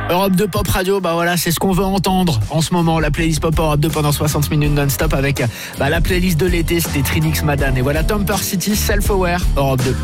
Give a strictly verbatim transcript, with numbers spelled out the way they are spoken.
Europe deux Pop Radio, bah voilà, c'est ce qu'on veut entendre en ce moment. La playlist Pop Europe deux pendant soixante minutes non-stop avec bah, la playlist de l'été, c'était Trinix Madan. Et voilà Tomper City, Self Aware, Europe deux.